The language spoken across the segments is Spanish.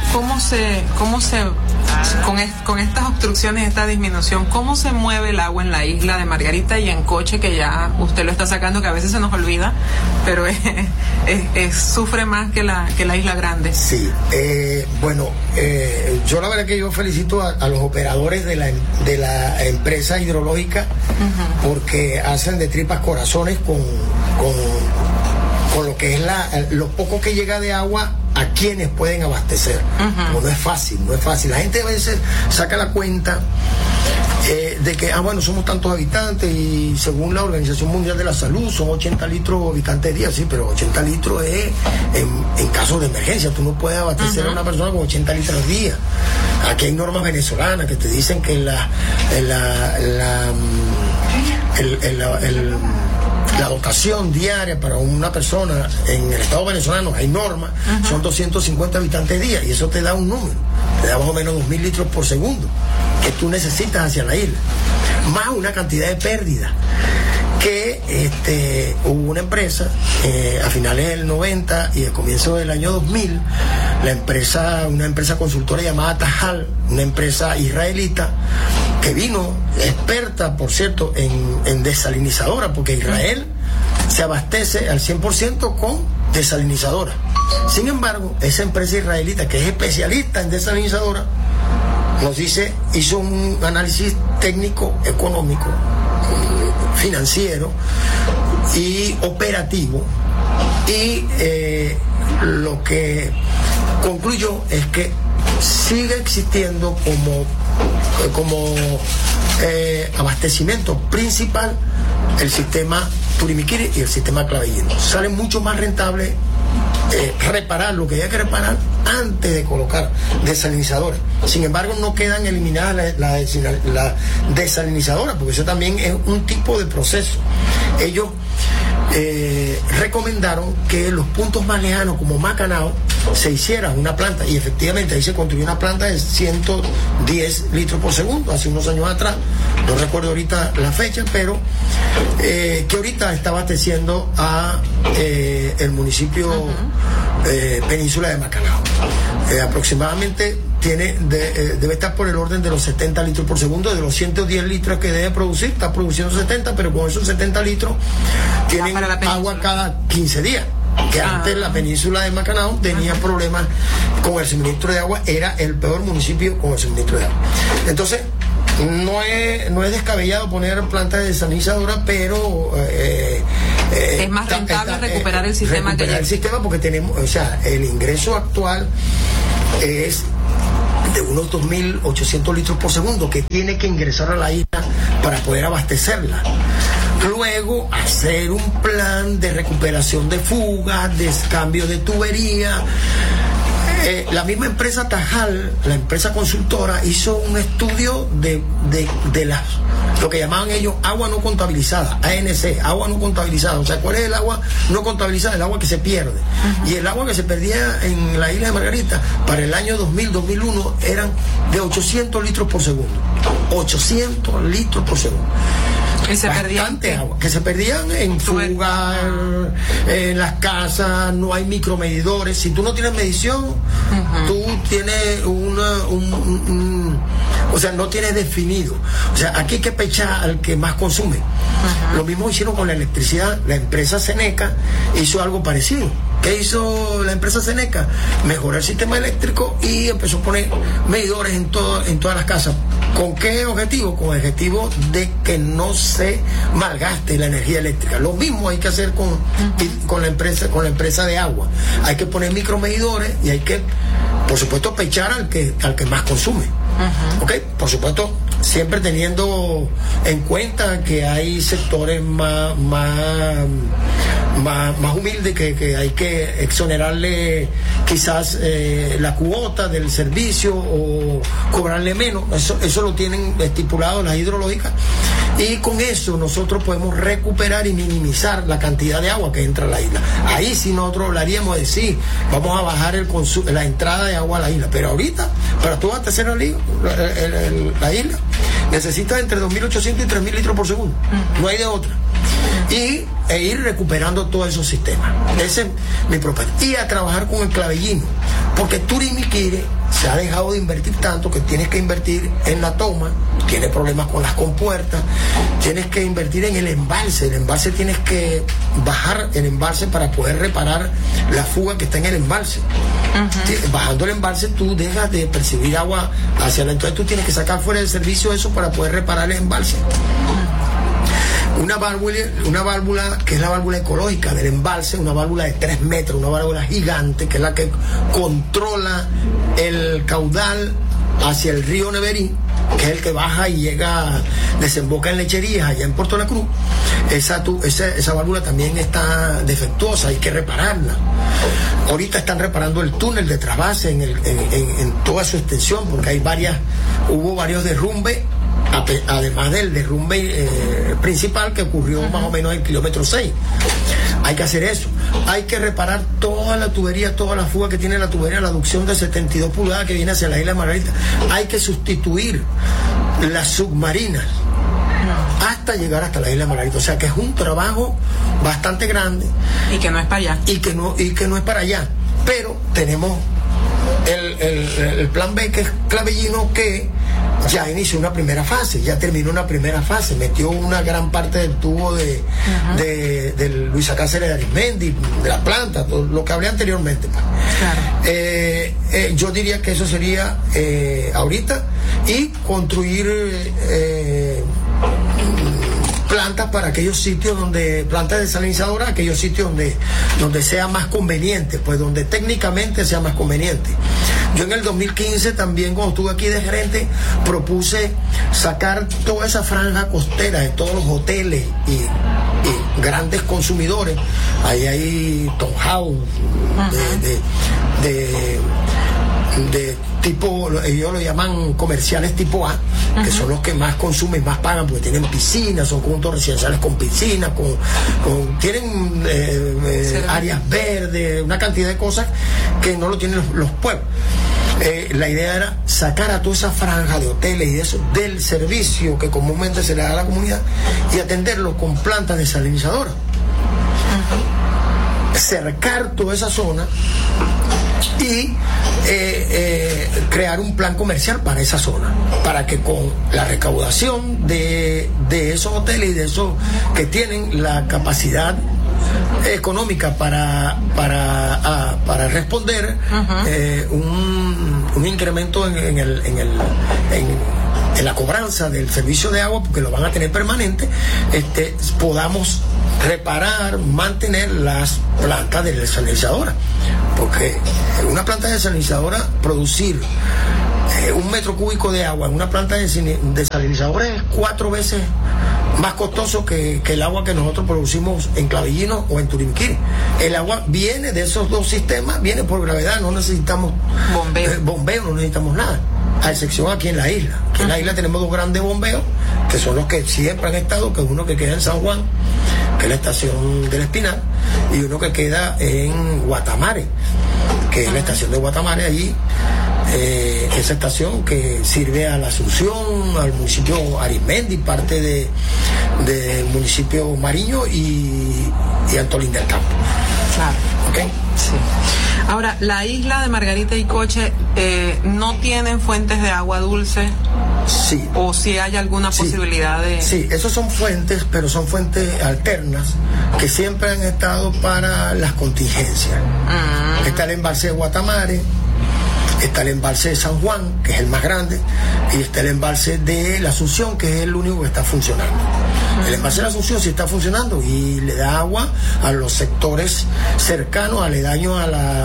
con estas obstrucciones, esta disminución, cómo se mueve el agua en la isla de Margarita y en Coche, que ya usted lo está sacando, que a veces se nos olvida, pero sufre más que la isla grande? Sí, yo la verdad que yo felicito a los operadores de la empresa hidrológica, porque hacen de tripas corazones con lo que es lo poco que llega de agua a quienes pueden abastecer. No es fácil. La gente a veces saca la cuenta de que, somos tantos habitantes y según la Organización Mundial de la Salud son 80 litros habitantes día, sí, pero 80 litros es en casos de emergencia. Tú no puedes abastecer a una persona con 80 litros al día. Aquí hay normas venezolanas que te dicen que la dotación diaria para una persona en el Estado venezolano, hay normas, son 250 habitantes día, y eso te da un número, te da más o menos 2.000 litros por segundo que tú necesitas hacia la isla, más una cantidad de pérdidas que hubo una empresa a finales del 90 y al comienzo del año 2000, una empresa consultora llamada Tajal, una empresa israelita que vino, experta por cierto en desalinizadora, porque Israel se abastece al 100% con desalinizadora. Sin embargo, esa empresa israelita que es especialista en desalinizadora hizo un análisis técnico, económico, financiero y operativo, y lo que concluyó es que sigue existiendo como abastecimiento principal el sistema Turimiquiri y el sistema Clavellín. Sale mucho más rentable reparar lo que haya que reparar antes de colocar desalinizadores. Sin embargo, no quedan eliminadas la desalinizadora, porque eso también es un tipo de proceso. Ellos recomendaron que los puntos más lejanos, como Macanao, se hiciera una planta, y efectivamente ahí se construyó una planta de 110 litros por segundo hace unos años atrás, no recuerdo ahorita la fecha, pero que ahorita está abasteciendo a el municipio Península de Macanao. Aproximadamente debe estar por el orden de los 70 litros por segundo. De los 110 litros que debe producir, está produciendo 70, pero con esos 70 litros tienen agua cada 15 días. Que antes la península de Macanao tenía problemas con el suministro de agua, era el peor municipio con el suministro de agua. Entonces, no es descabellado poner plantas de desalinizadora, pero es más rentable recuperar el sistema el sistema, porque tenemos, el ingreso actual es de unos 2.800 litros por segundo que tiene que ingresar a la isla para poder abastecerla. Luego hacer un plan de recuperación de fugas, de cambio de tubería. La misma empresa Tajal, la empresa consultora, hizo un estudio de lo que llamaban ellos agua no contabilizada, ANC, agua no contabilizada. O sea, ¿cuál es el agua no contabilizada? El agua que se pierde. Y el agua que se perdía en la isla de Margarita para el año 2000-2001 eran de 800 litros por segundo. 800 litros por segundo. Bastante agua, que se perdían en fugas, en las casas, no hay micromedidores. Si tú no tienes medición, tú tienes no tienes definido. O sea, aquí hay que pechar al que más consume. Lo mismo hicieron con la electricidad. La empresa Seneca hizo algo parecido. ¿Qué hizo la empresa Seneca? Mejoró el sistema eléctrico y empezó a poner medidores en todas las casas. ¿Con qué objetivo? Con el objetivo de que no se malgaste la energía eléctrica. Lo mismo hay que hacer con la empresa de agua. Hay que poner micromedidores y hay que, por supuesto, pechar al que más consume. ¿Ok? Por supuesto, siempre teniendo en cuenta que hay sectores más humildes que hay que exonerarle quizás la cuota del servicio o cobrarle menos. Eso lo tienen estipulado las hidrológicas, y con eso nosotros podemos recuperar y minimizar la cantidad de agua que entra a la isla. Ahí sí nosotros hablaríamos de vamos a bajar la entrada de agua a la isla, pero ahorita para tú abastecer la isla necesitas entre 2.800 y 3.000 litros por segundo. No hay de otra. E ir recuperando todos esos sistemas. Ese es mi propuesta. Y a trabajar con el Clavellino, porque Turimiquiri se ha dejado de invertir tanto que tienes que invertir en la toma, tienes problemas con las compuertas, tienes que invertir en el embalse tienes que bajar el embalse para poder reparar la fuga que está en el embalse. Bajando el embalse tú dejas de percibir agua hacia la, entonces tú tienes que sacar fuera del servicio eso para poder reparar el embalse. Una válvula que es la válvula ecológica del embalse, una válvula de 3 metros, una válvula gigante que es la que controla el caudal hacia el río Neverí, que es el que baja y llega, desemboca en Lecherías allá en Puerto La Cruz. Esa válvula también está defectuosa, hay que repararla. Ahorita están reparando el túnel de trasvase en toda su extensión, porque hubo varios derrumbes, además del derrumbe principal que ocurrió más o menos en el kilómetro 6. Hay que hacer eso. Hay que reparar toda la tubería, toda la fuga que tiene la tubería, la aducción de 72 pulgadas que viene hacia la isla de Margarita. Hay que sustituir las submarinas hasta llegar hasta la isla de Margarita. O sea que es un trabajo bastante grande. Y que no es para allá. Y que no es para allá. Pero tenemos el plan B, que es Clavellino, que ya inició una primera fase, ya terminó una primera fase, metió una gran parte del tubo de Luisa Cáceres de Arismendi, de la planta, todo lo que hablé anteriormente. Claro. Yo diría que eso sería ahorita, y construir plantas para aquellos sitios plantas desalinizadoras, aquellos sitios donde sea más conveniente, pues donde técnicamente sea más conveniente. Yo en el 2015 también, cuando estuve aquí de gerente, propuse sacar toda esa franja costera de todos los hoteles y grandes consumidores. Ahí hay Tom House, de tipo, ellos lo llaman comerciales tipo A, que son los que más consumen, más pagan, porque tienen piscinas, son conjuntos residenciales con piscinas, tienen áreas verdes, una cantidad de cosas que no lo tienen los pueblos. La idea era sacar a toda esa franja de hoteles y eso del servicio que comúnmente se le da a la comunidad y atenderlo con plantas desalinizadoras. Cercar toda esa zona y crear un plan comercial para esa zona, para que con la recaudación de esos hoteles y de esos que tienen la capacidad económica para responder un incremento en la cobranza del servicio de agua, porque lo van a tener permanente, podamos reparar, mantener las plantas de desalinizadora, porque una planta desalinizadora, producir 1 metro cúbico de agua en una planta desalinizadora es 4 veces más costoso que el agua que nosotros producimos en Clavellino o en Turimquiri. El agua viene de esos dos sistemas, viene por gravedad, no necesitamos bombeo, no necesitamos nada, a excepción aquí en la isla. Aquí en la isla tenemos 2 grandes bombeos, que son los que siempre han estado, que es uno que queda en San Juan, que es la estación del Espinal, y uno que queda en Guatamare, que es la estación de Guatamare. Allí esa estación que sirve a la Asunción, al municipio Arismendi, parte del municipio Mariño y Antolín del Campo. Claro. ¿Okay? Sí. Ahora, la isla de Margarita y Coche no tienen fuentes de agua dulce. Sí. ¿O si hay alguna posibilidad de...? Sí, esos son fuentes, pero son fuentes alternas que siempre han estado para las contingencias. Está el embalse de Guatamare, está el embalse de San Juan, que es el más grande, y está el embalse de la Asunción, que es el único que está funcionando. El embalse de la Asunción sí está funcionando y le da agua a los sectores cercanos, aledaños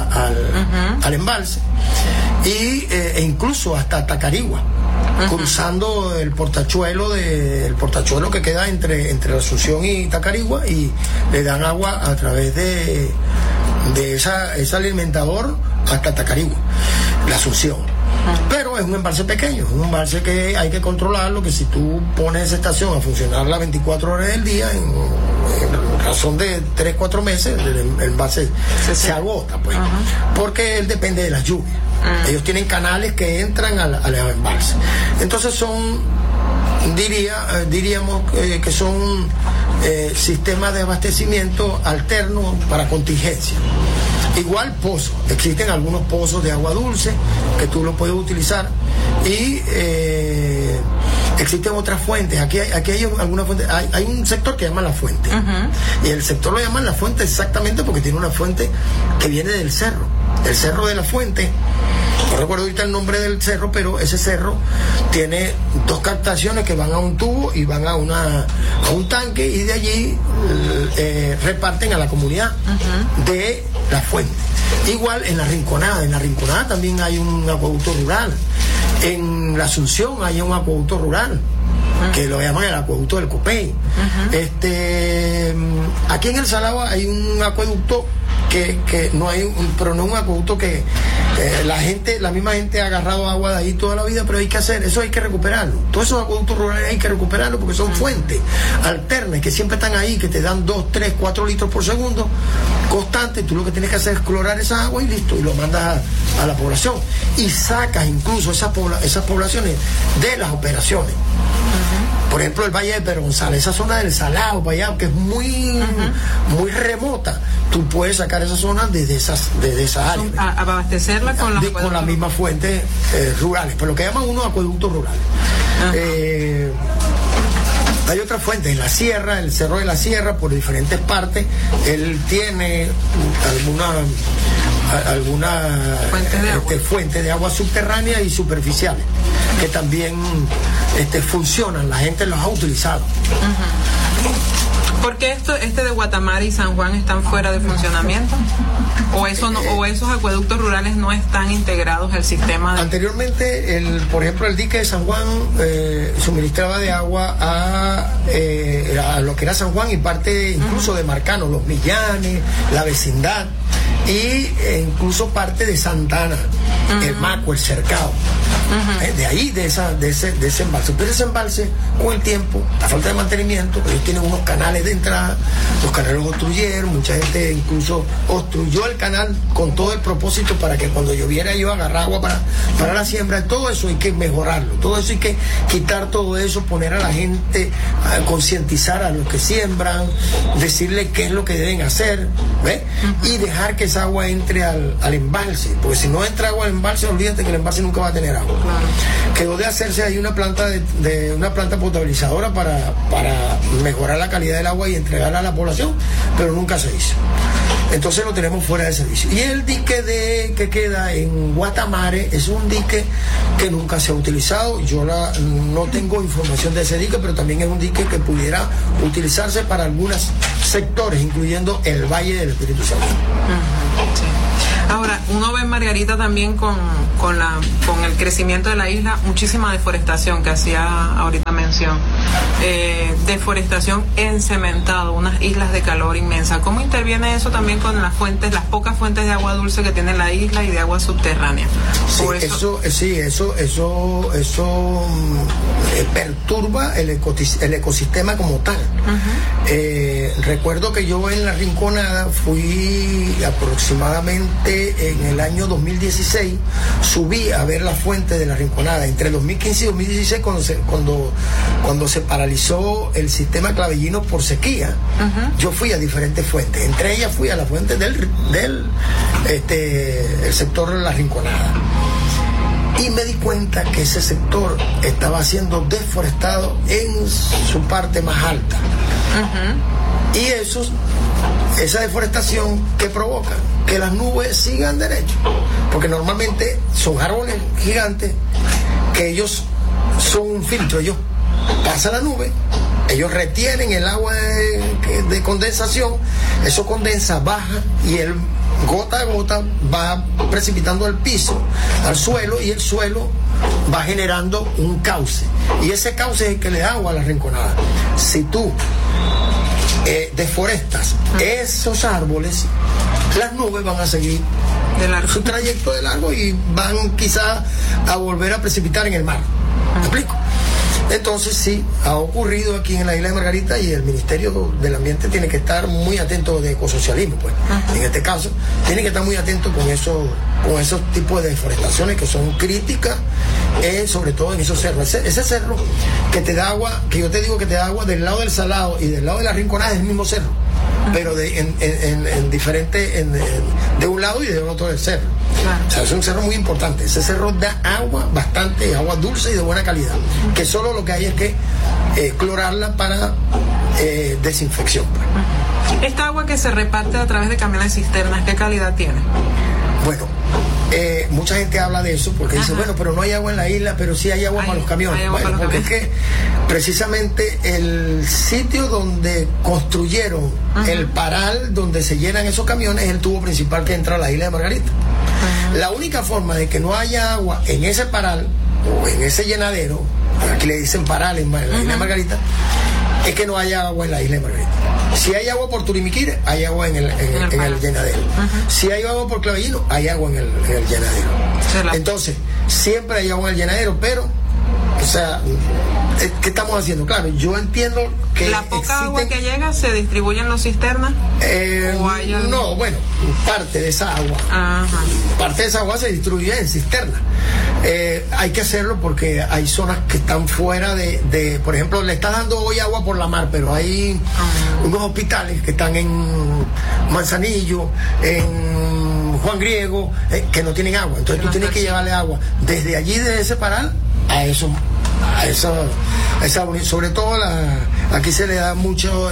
al embalse, e incluso hasta Tacarigua, cruzando el portachuelo que queda entre la Asunción y Tacarigua, y le dan agua a través de ese alimentador hasta Tacarigua, la Asunción. Pero es un embalse pequeño, es un embalse que hay que controlarlo, que si tú pones esa estación a funcionar las 24 horas del día, en razón de 3-4 meses, el embalse se agota, pues, porque él depende de las lluvias. Ellos tienen canales que entran al embalse. Entonces diríamos que son sistemas de abastecimiento alternos para contingencia. Igual pozos, existen algunos pozos de agua dulce que tú lo puedes utilizar y existen otras fuentes. Aquí hay algunas fuentes. Hay un sector que llaman La Fuente. Y el sector lo llaman La Fuente exactamente porque tiene una fuente que viene del cerro. El cerro de La Fuente, no recuerdo ahorita el nombre del cerro, pero ese cerro tiene 2 captaciones que van a un tubo y van a un tanque, y de allí reparten a la comunidad de La Fuente. Igual en La Rinconada también hay un acueducto rural. En La Asunción hay un acueducto rural que lo llaman el acueducto del Copey. Aquí en El Salado hay un acueducto que no hay pero no un acueducto que la misma gente ha agarrado agua de ahí toda la vida, pero hay que hacer eso, hay que recuperarlo. Todos esos acueductos rurales hay que recuperarlos porque son fuentes alternas que siempre están ahí, que te dan 2, 3, 4 litros por segundo constante. Tú lo que tienes que hacer es clorar esa agua y listo, y lo mandas a la población y sacas incluso esas poblaciones de las operaciones. Por ejemplo, el Valle de Pedro González, esa zona del Salado, para allá, que es muy remota, tú puedes sacar esa zona desde esas áreas. Abastecerla con las mismas fuentes rurales, pero lo que llaman unos acueductos rurales. Hay otras fuentes en la sierra, el Cerro de la Sierra, por diferentes partes. Él tiene alguna fuente de agua subterránea y superficiales que también funcionan, la gente los ha utilizado. ¿Por qué de Guatamara y San Juan están fuera de funcionamiento? ¿O esos acueductos rurales no están integrados al sistema? Anteriormente, por ejemplo, el dique de San Juan suministraba de agua a lo que era San Juan y parte incluso de Marcano, Los Millanes, la vecindad, y incluso parte de Santana, el Maco, el Cercado. De ahí, de ese embalse. Pero ese embalse, con el tiempo, la falta de mantenimiento, ellos tienen unos canales de entrada, los canales los obstruyeron, mucha gente incluso obstruyó el canal con todo el propósito para que cuando lloviera yo agarrar agua para la siembra. Todo eso hay que mejorarlo, todo eso hay que quitar todo eso, poner a la gente, concientizar a los que siembran, decirles qué es lo que deben hacer, ¿ves? Y dejar que esa agua entre al embalse, porque si no entra agua al embalse, olvídate que el embalse nunca va a tener agua. Quedó de hacerse ahí una planta una planta potabilizadora para mejorar la calidad del agua y entregarla a la población, pero nunca se hizo. Entonces lo tenemos fuera de servicio. Y el dique que queda en Guatamare es un dique que nunca se ha utilizado. Yo no tengo información de ese dique, pero también es un dique que pudiera utilizarse para algunos sectores, incluyendo el Valle del Espíritu Santo. Sí. Ahora, uno ve en Margarita también con el crecimiento de la isla, muchísima deforestación, que hacía ahorita mención. Deforestación en cementado, unas islas de calor inmensa. ¿Cómo interviene eso también con las pocas fuentes de agua dulce que tiene la isla y de agua subterránea? Sí, eso perturba el ecosistema como tal. Recuerdo que yo en La Rinconada fui aproximadamente en el año 2016, subí a ver la fuente de La Rinconada. Entre 2015 y 2016, cuando se paralizó el sistema clavellino por sequía, yo fui a diferentes fuentes. Entre ellas fui a la fuente del sector de La Rinconada. Y me di cuenta que ese sector estaba siendo deforestado en su parte más alta. Y esa deforestación, ¿qué provoca? Que las nubes sigan derecho. Porque normalmente son árboles gigantes que ellos son un filtro. Ellos pasan la nube, ellos retienen el agua de condensación, eso condensa, baja y el gota a gota va precipitando al piso, al suelo, y el suelo va generando un cauce, y ese cauce es el que le da agua a La Rinconada. Si tú deforestas esos árboles, las nubes van a seguir su trayecto de largo y van quizá a volver a precipitar en el mar. ¿Me explico? Entonces sí, ha ocurrido aquí en la isla de Margarita, y el Ministerio del Ambiente tiene que estar muy atento, de ecosocialismo, pues. En este caso, tiene que estar muy atento con esos tipos de deforestaciones que son críticas, sobre todo en esos cerros. Ese cerro que te da agua, que yo te digo que te da agua del lado del Salado y del lado de La Rinconada, es el mismo cerro. pero en diferente, de un lado y de otro del cerro. O sea, es un cerro muy importante. Ese cerro da agua bastante, agua dulce y de buena calidad, que solo lo que hay es que clorarla para desinfección. Esta agua que se reparte a través de camiones cisternas, ¿qué calidad tiene? Bueno, mucha gente habla de eso porque dice, bueno, pero no hay agua en la isla, pero sí hay agua para los camiones. Bueno, porque es que precisamente el sitio donde construyeron el paral donde se llenan esos camiones es el tubo principal que entra a la isla de Margarita. La única forma de que no haya agua en ese paral o en ese llenadero, aquí le dicen paral en la isla de Margarita, es que no haya agua en la isla de Margarita. Si hay agua por Turimiquire, hay agua en el llenadero. Si hay agua por Clavellino, hay agua en el llenadero. Entonces, siempre hay agua en el llenadero, pero, o sea, ¿qué estamos haciendo? Claro, yo entiendo que ¿la poca agua que llega se distribuye en las cisternas? No, bueno, parte de esa agua. Parte de esa agua se distribuye en cisternas. Hay que hacerlo porque hay zonas que están fuera de, por ejemplo, le está dando hoy agua por la mar, pero hay unos hospitales que están en Manzanillo, en Juan Griego, que no tienen agua. Entonces tú tienes que llevarle agua desde allí, de ese paral, a esa sobre todo aquí se le da mucho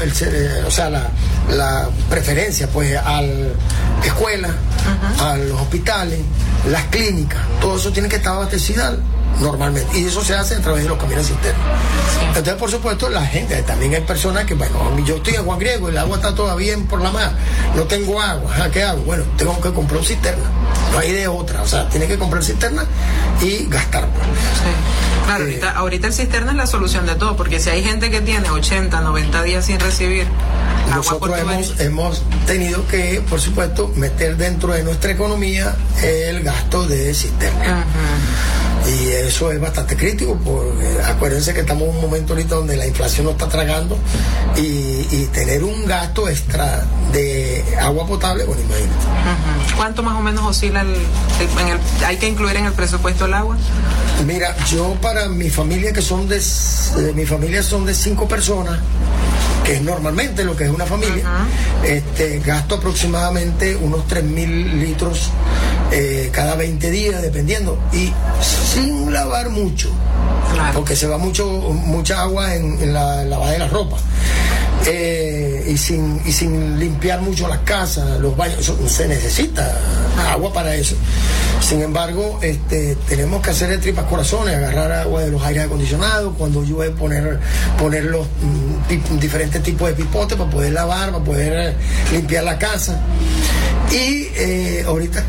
la preferencia pues a la escuela, a los hospitales, las clínicas, todo eso tiene que estar abastecida normalmente, y eso se hace a través de los camiones cisternas. Entonces, por supuesto, la gente, también hay personas que, bueno, yo estoy en Juan Griego y el agua está todavía por la mar, no tengo agua, ¿qué hago? Bueno, tengo que comprar un cisterna, no hay de otra, o sea, tiene que comprar cisterna y gastar. Claro, ahorita el cisterna es la solución de todo, porque si hay gente que tiene 80, 90 días sin recibir agua, nosotros hemos tenido que, por supuesto, meter dentro de nuestra economía el gasto de cisterna. Y eso es bastante crítico, porque acuérdense que estamos en un momento ahorita donde la inflación nos está tragando, y tener un gasto extra de agua potable, bueno, imagínate. ¿Cuánto más o menos oscila hay que incluir en el presupuesto el agua? Mira, yo para mi familia, que son mi familia son de 5 personas, que es normalmente lo que es una familia, gasto aproximadamente unos 3.000 litros cada 20 días, dependiendo, y sin lavar mucho, porque se va mucha agua en la lavada de la ropa, y sin limpiar mucho las casas, los baños. Se necesita agua para eso. Sin embargo, tenemos que hacer de tripas corazones, agarrar agua de los aires acondicionados, cuando llueve poner los diferentes tipos de pipotes para poder lavar, para poder limpiar la casa. Y ahorita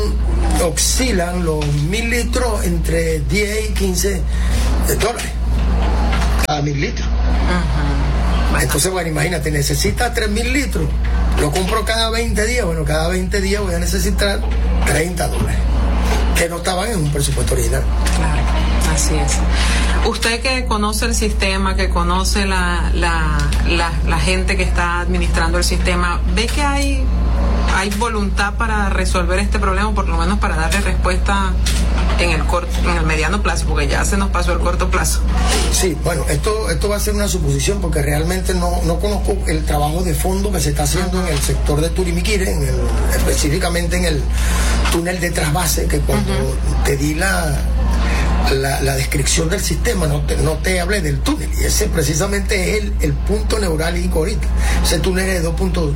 oscilan los 1.000 litros entre 10 y 15 dólares cada 1.000 litros. Entonces, bueno, imagínate, necesita 3.000 litros, lo compro cada 20 días, bueno, cada 20 días voy a necesitar 30 dólares, que no estaban en un presupuesto original. Claro, así es. Usted que conoce el sistema, que conoce la gente que está administrando el sistema, ¿ve que hay voluntad para resolver este problema, por lo menos para darle respuesta en el mediano plazo, porque ya se nos pasó el corto plazo? Sí, bueno, esto va a ser una suposición, porque realmente no conozco el trabajo de fondo que se está haciendo en el sector de Turimiquire, específicamente en el túnel de trasvase, que cuando te di la descripción del sistema, no te hablé del túnel, y ese precisamente es el punto neurálgico ahorita. Ese túnel es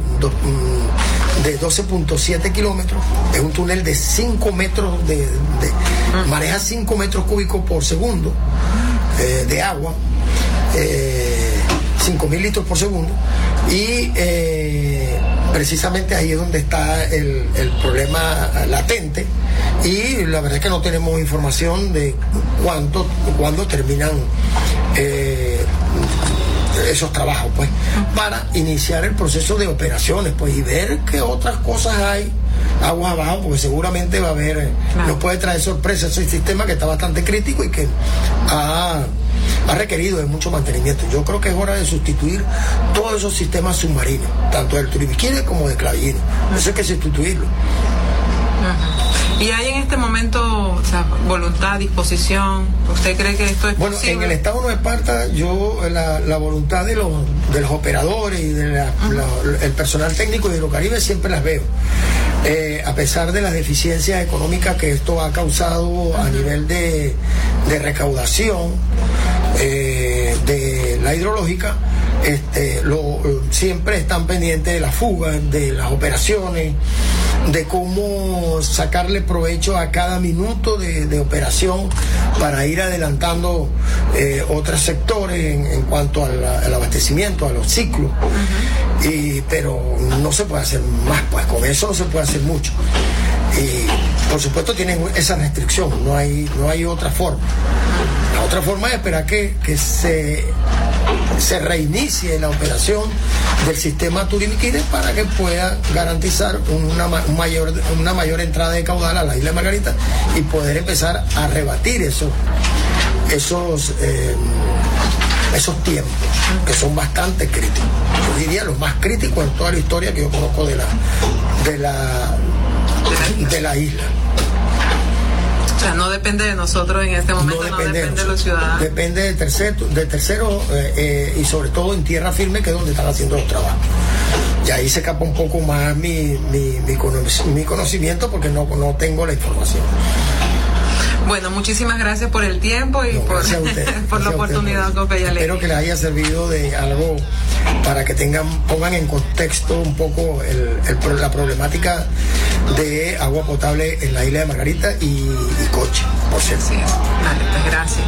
de 12.7 kilómetros, es un túnel de 5 metros maneja 5 metros cúbicos por segundo de agua, 5.000 litros por segundo, y precisamente ahí es donde está el problema latente, y la verdad es que no tenemos información de cuándo terminan esos trabajos, pues, para iniciar el proceso de operaciones, pues, y ver qué otras cosas hay aguas abajo, porque seguramente va a haber, nos puede traer sorpresas ese sistema que está bastante crítico y que ha requerido de mucho mantenimiento. Yo creo que es hora de sustituir todos esos sistemas submarinos, tanto del Turimiquire como de Clavellino. Eso hay que sustituirlo. ¿Y hay en este momento, o sea, voluntad, disposición? ¿Usted cree que esto es posible? Bueno, en el estado Nueva Esparta, yo la voluntad de los operadores y el personal técnico de Hidrocaribe siempre las veo. A pesar de las deficiencias económicas que esto ha causado a nivel de recaudación de la hidrológica, siempre están pendientes de las fugas, de las operaciones, de cómo sacarle provecho a cada minuto de operación para ir adelantando otros sectores en cuanto al abastecimiento, a los ciclos. Pero no se puede hacer más, pues con eso no se puede hacer mucho. Y por supuesto tienen esa restricción, no hay otra forma. La otra forma es esperar que se reinicie la operación del sistema Turimiquire para que pueda garantizar una mayor entrada de caudal a la isla de Margarita y poder empezar a rebatir esos tiempos, que son bastante críticos. Yo diría los más críticos en toda la historia que yo conozco de la isla. O sea, no depende de nosotros en este momento, no depende de los ciudadanos. Depende de terceros y sobre todo en tierra firme, que es donde están haciendo los trabajos. Y ahí se escapa un poco más mi conocimiento porque no tengo la información. Bueno, muchísimas gracias por el tiempo y por la oportunidad con Feya Alegría. Espero que les haya servido de algo para que pongan en contexto un poco la problemática de agua potable en la isla de Margarita y Coche, por cierto. Sí, vale, pues gracias.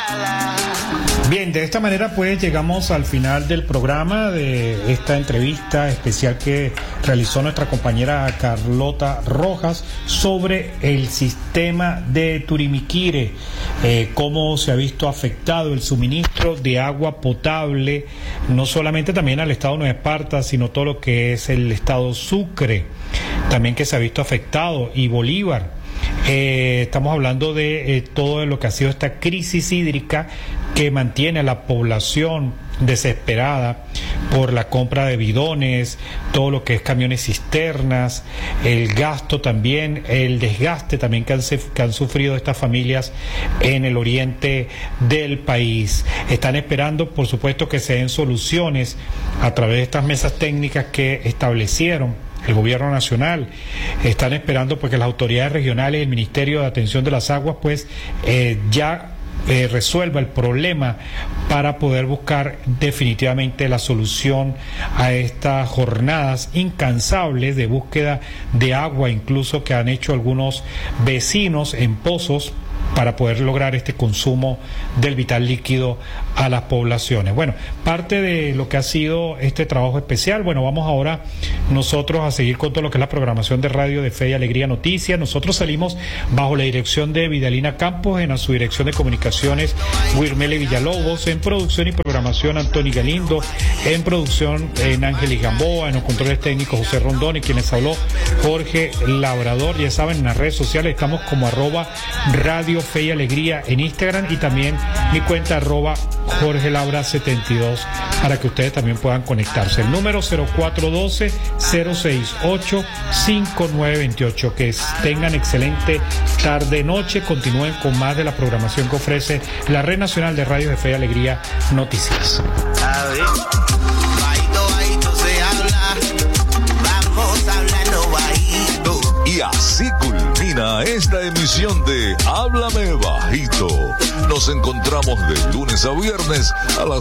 Bien, de esta manera pues llegamos al final del programa de esta entrevista especial que realizó nuestra compañera Carlota Rojas sobre el sistema de Turimiquire, cómo se ha visto afectado el suministro de agua potable, no solamente también al estado Nueva Esparta, sino todo lo que es el estado Sucre, también que se ha visto afectado, y Bolívar. Estamos hablando de todo lo que ha sido esta crisis hídrica que mantiene a la población desesperada por la compra de bidones, todo lo que es camiones cisternas, el gasto también, el desgaste también que han sufrido estas familias en el oriente del país. Están esperando, por supuesto, que se den soluciones a través de estas mesas técnicas que establecieron el gobierno nacional. Están esperando pues que las autoridades regionales y el Ministerio de Atención de las Aguas pues resuelva el problema para poder buscar definitivamente la solución a estas jornadas incansables de búsqueda de agua, incluso que han hecho algunos vecinos en pozos para poder lograr este consumo del vital líquido a las poblaciones. Bueno, parte de lo que ha sido este trabajo especial. Bueno, vamos ahora nosotros a seguir con todo lo que es la programación de radio de Fe y Alegría Noticias. Nosotros salimos bajo la dirección de Vidalina Campos, en su dirección de comunicaciones Wilmele Villalobos, en producción y programación Antonio Galindo, en producción en Ángeles Gamboa, en los controles técnicos José Rondón, y quienes habló Jorge Labrador. Ya saben, en las redes sociales estamos como @Radio Fe y Alegría en Instagram, y también mi cuenta Jorge Labra 72 para que ustedes también puedan conectarse. El número 0412-068-5928. Que tengan excelente tarde, noche. Continúen con más de la programación que ofrece la Red Nacional de Radio de Fe y Alegría Noticias. Y así culmina esta emisión de Háblame Bajito. Nos encontramos de lunes a viernes a las